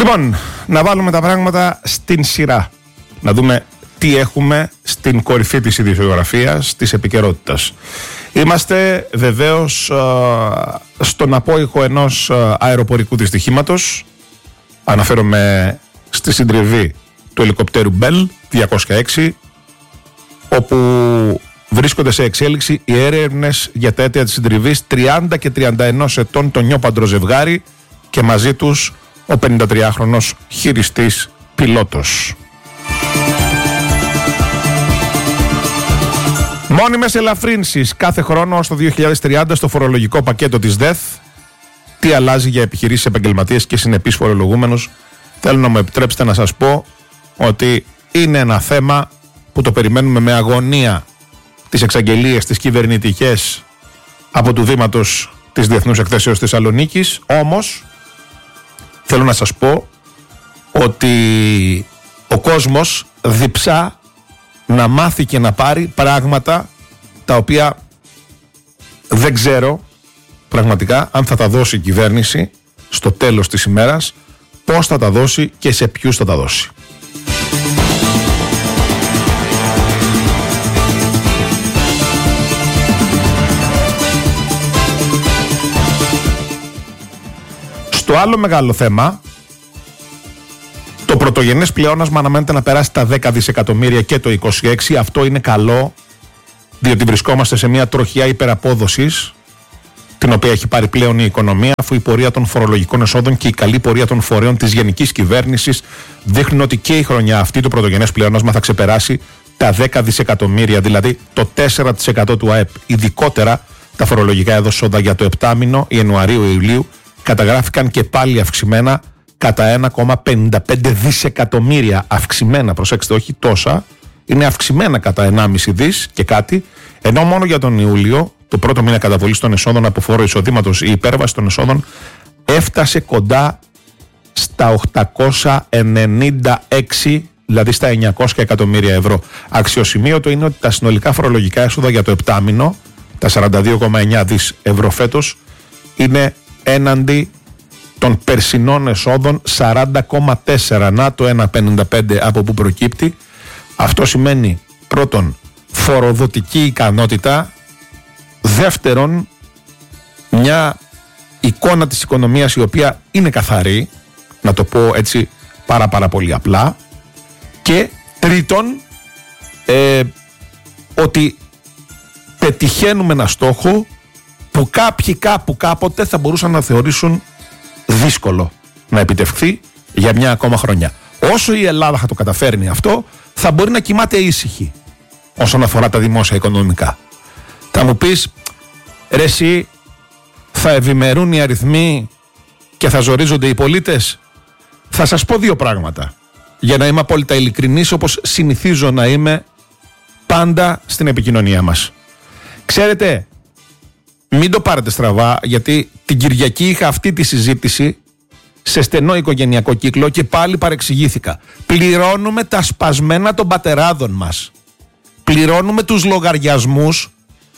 Λοιπόν, να βάλουμε τα πράγματα στην σειρά. Να δούμε τι έχουμε στην κορυφή της ειδησιογραφίας, της επικαιρότητας. Είμαστε βεβαίως στον απόϊχο ενός αεροπορικού δυστυχήματος. Αναφέρομαι στη συντριβή του ελικοπτέρου Bell 206, όπου βρίσκονται σε εξέλιξη οι έρευνες για τα αίτια της συντριβής. 30 και 31 ετών το νιόπαντρο ζευγάρι και μαζί τους ο 53χρονος χειριστής πιλότος. Μόνιμες ελαφρύνσεις κάθε χρόνο ως το 2030 στο φορολογικό πακέτο της ΔΕΘ. Τι αλλάζει για επιχειρήσεις, επαγγελματίες και συνεπείς φορολογούμενους? Θέλω να μου επιτρέψετε να σας πω ότι είναι ένα θέμα που το περιμένουμε με αγωνία, τις εξαγγελίες, τις κυβερνητικές από του βήματος της Διεθνούς Εκθέσεως Θεσσαλονίκης. Όμως θέλω να σας πω ότι ο κόσμος διψά να μάθει και να πάρει πράγματα τα οποία δεν ξέρω πραγματικά αν θα τα δώσει η κυβέρνηση στο τέλος της ημέρας, πώς θα τα δώσει και σε ποιους θα τα δώσει. Στο άλλο μεγάλο θέμα, το πρωτογενές πλεόνασμα αναμένεται να περάσει τα 10 δισεκατομμύρια και το 26. Αυτό είναι καλό, διότι βρισκόμαστε σε μια τροχιά υπεραπόδοσης, την οποία έχει πάρει πλέον η οικονομία, αφού η πορεία των φορολογικών εσόδων και η καλή πορεία των φορέων της γενικής κυβέρνησης δείχνουν ότι και η χρονιά αυτή το πρωτογενές πλεόνασμα θα ξεπεράσει τα 10 δισεκατομμύρια, δηλαδή το 4% του ΑΕΠ. Ειδικότερα τα φορολογικά έσοδα για το 7μηνο Ιανουαρίου-Ιουλίου καταγράφηκαν και πάλι αυξημένα κατά 1,55 δισεκατομμύρια. Αυξημένα, προσέξτε, όχι τόσα, είναι αυξημένα κατά 1,5 δις και κάτι, ενώ μόνο για τον Ιούλιο, το πρώτο μήνα καταβολής των εσόδων από φόρο εισοδήματος, η υπέρβαση των εσόδων έφτασε κοντά στα 896, δηλαδή στα 900 εκατομμύρια ευρώ. Αξιοσημείωτο είναι ότι τα συνολικά φορολογικά έσοδα για το 7μηνο, τα 42,9 δις ευρώ φέτος, είναι έναντι των περσινών εσόδων 40,4. Να το 1,55 από που προκύπτει. Αυτό σημαίνει πρώτον φοροδοτική ικανότητα, δεύτερον μια εικόνα της οικονομίας η οποία είναι καθαρή, να το πω έτσι πάρα πολύ απλά, και τρίτον ότι πετυχαίνουμε ένα στόχο που κάποιοι κάπου κάποτε θα μπορούσαν να θεωρήσουν δύσκολο να επιτευχθεί για μια ακόμα χρονιά. Όσο η Ελλάδα θα το καταφέρνει αυτό, θα μπορεί να κοιμάται ήσυχη όσον αφορά τα δημόσια οικονομικά. Θα μου πεις, ρε εσύ, θα ευημερούν οι αριθμοί και θα ζορίζονται οι πολίτες? Θα σας πω δύο πράγματα, για να είμαι απόλυτα ειλικρινής, όπως συνηθίζω να είμαι πάντα στην επικοινωνία μας. Ξέρετε, μην το πάρετε στραβά, γιατί την Κυριακή είχα αυτή τη συζήτηση σε στενό οικογενειακό κύκλο και πάλι παρεξηγήθηκα. Πληρώνουμε τα σπασμένα των πατεράδων μας. Πληρώνουμε τους λογαριασμούς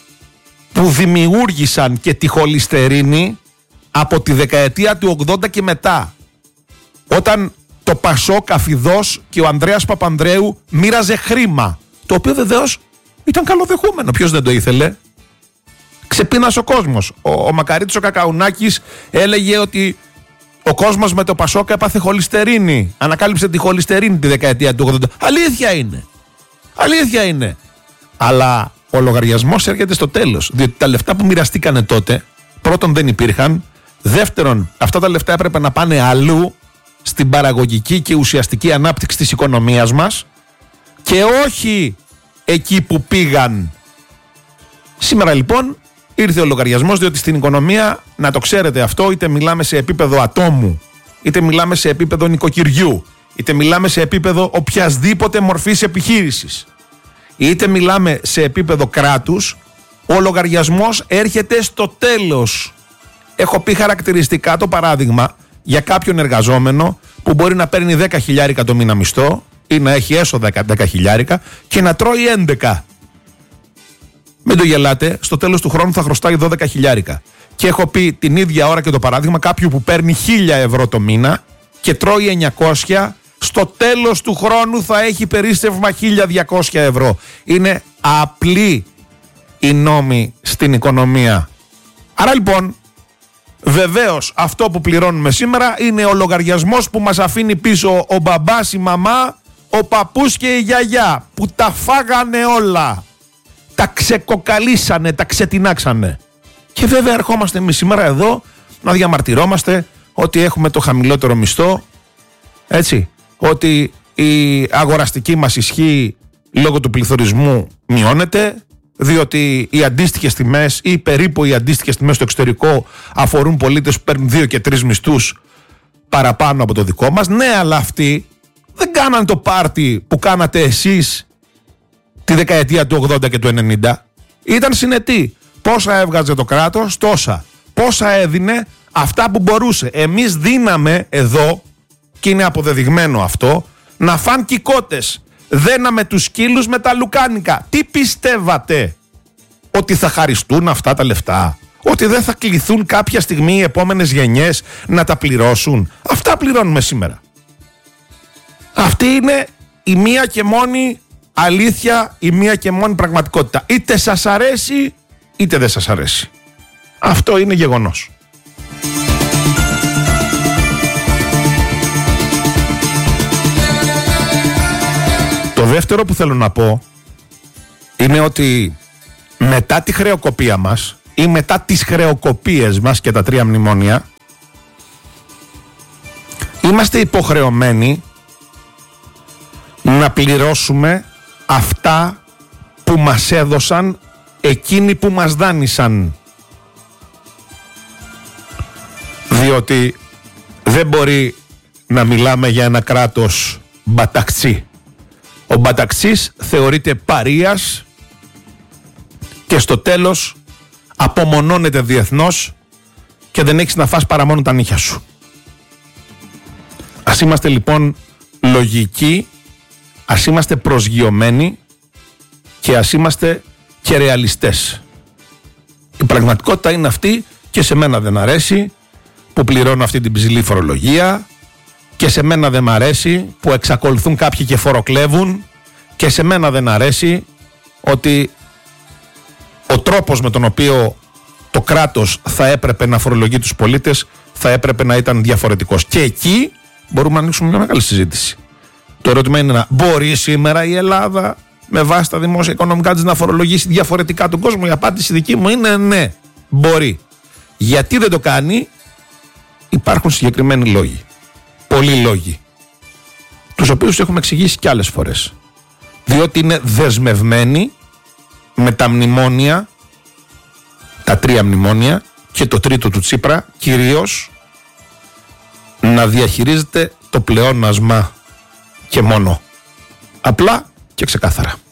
που δημιούργησαν και τη χολυστερίνη από τη δεκαετία του 80 και μετά. Όταν το Πασόκ Αφιδός και ο Ανδρέας Παπανδρέου μοίραζε χρήμα, το οποίο βεβαίως ήταν καλοδεχούμενο. Ποιος δεν το ήθελε? Ξεπίνασε ο κόσμος. Ο Μακαρίτης ο Κακαουνάκης έλεγε ότι ο κόσμος με το Πασόκ έπαθε χολυστερίνη. Ανακάλυψε τη χολυστερίνη τη δεκαετία του 80. Αλήθεια είναι. Αλήθεια είναι. Αλλά ο λογαριασμός έρχεται στο τέλος. Διότι τα λεφτά που μοιραστήκανε τότε, πρώτον δεν υπήρχαν. Δεύτερον, αυτά τα λεφτά έπρεπε να πάνε αλλού, στην παραγωγική και ουσιαστική ανάπτυξη της οικονομίας μας, και όχι εκεί που πήγαν. Σήμερα λοιπόν ήρθε ο λογαριασμός, διότι στην οικονομία, να το ξέρετε αυτό, είτε μιλάμε σε επίπεδο ατόμου, είτε μιλάμε σε επίπεδο νοικοκυριού, είτε μιλάμε σε επίπεδο οποιασδήποτε μορφής επιχείρησης, είτε μιλάμε σε επίπεδο κράτους, ο λογαριασμός έρχεται στο τέλος. Έχω πει χαρακτηριστικά το παράδειγμα για κάποιον εργαζόμενο που μπορεί να παίρνει 10.000 το μήνα μισθό ή να έχει έσοδα 10.000 και να τρώει 11. Μην το γελάτε, στο τέλος του χρόνου θα χρωστάει 12.000. Και έχω πει την ίδια ώρα και το παράδειγμα κάποιου που παίρνει 1.000 ευρώ το μήνα και τρώει 900, στο τέλος του χρόνου θα έχει περίστευμα 1.200 ευρώ. Είναι απλή η νόμη στην οικονομία. Άρα λοιπόν, βεβαίως αυτό που πληρώνουμε σήμερα είναι ο λογαριασμός που μας αφήνει πίσω ο μπαμπάς, η μαμά, ο παππούς και η γιαγιά, που τα φάγανε όλα, τα ξεκοκαλίσανε, τα ξετινάξανε. Και βέβαια ερχόμαστε εμείς σήμερα εδώ να διαμαρτυρόμαστε ότι έχουμε το χαμηλότερο μισθό, έτσι, ότι η αγοραστική μας ισχύ λόγω του πληθωρισμού μειώνεται, διότι οι αντίστοιχες τιμές ή περίπου οι αντίστοιχες τιμές στο εξωτερικό αφορούν πολίτες που παίρνουν 2 και 3 μισθούς παραπάνω από το δικό μας. Ναι, αλλά αυτοί δεν κάναν το πάρτι που κάνατε εσείς τη δεκαετία του 80 και του 90. Ήταν συνετοί. Πόσα έβγαζε το κράτος, τόσα. Πόσα έδινε, αυτά που μπορούσε. Εμείς δίναμε εδώ, και είναι αποδεδειγμένο αυτό, να φαν κικότες. Δέναμε τους σκύλους με τα λουκάνικα. Τι πιστεύατε? Ότι θα χαριστούν αυτά τα λεφτά? Ότι δεν θα κληθούν κάποια στιγμή οι επόμενες γενιές να τα πληρώσουν? Αυτά πληρώνουμε σήμερα. Αυτή είναι η μία και μόνη αλήθεια, η μία και μόνη πραγματικότητα. Είτε σας αρέσει είτε δεν σας αρέσει. Αυτό είναι γεγονός. Το δεύτερο που θέλω να πω είναι ότι μετά τη χρεοκοπία μας ή μετά τις χρεοκοπίες μας και τα 3 μνημόνια, είμαστε υποχρεωμένοι να πληρώσουμε αυτά που μας έδωσαν εκείνοι που μας δάνεισαν. Διότι δεν μπορεί να μιλάμε για ένα κράτος μπαταξί. Ο μπαταξής θεωρείται παρείας και στο τέλος απομονώνεται διεθνώς και δεν έχεις να φας παρά μόνο τα νύχια σου. Ας είμαστε λοιπόν λογικοί, ας είμαστε προσγειωμένοι και ας είμαστε και ρεαλιστές. Η πραγματικότητα είναι αυτή και σε μένα δεν αρέσει που πληρώνω αυτή την ψηλή φορολογία, και σε μένα δεν μ' αρέσει που εξακολουθούν κάποιοι και φοροκλέβουν, και σε μένα δεν αρέσει ότι ο τρόπος με τον οποίο το κράτος θα έπρεπε να φορολογεί τους πολίτες θα έπρεπε να ήταν διαφορετικός. Και εκεί μπορούμε να ανοίξουμε μια μεγάλη συζήτηση. Το ερώτημα είναι να μπορεί σήμερα η Ελλάδα με βάση τα δημόσια οικονομικά της να φορολογήσει διαφορετικά τον κόσμο? Η απάντηση δική μου είναι ναι, μπορεί. Γιατί δεν το κάνει? Υπάρχουν συγκεκριμένοι λόγοι. Πολλοί λόγοι. Τους οποίους έχουμε εξηγήσει και άλλες φορές. Διότι είναι δεσμευμένοι με τα μνημόνια, τα 3 μνημόνια και το τρίτο του Τσίπρα, κυρίως να διαχειρίζεται το πλεόνασμα και μόνο. Απλά και ξεκάθαρα.